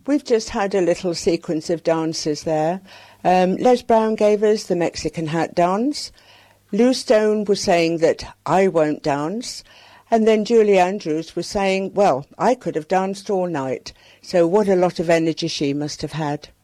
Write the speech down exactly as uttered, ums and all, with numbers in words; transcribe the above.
We've just had a little sequence of dances there. Um, Les Brown gave us the Mexican hat dance. Lou Stone was saying that I won't dance. And then Julie Andrews was saying, well, I could have danced all night. So what a lot of energy she must have had.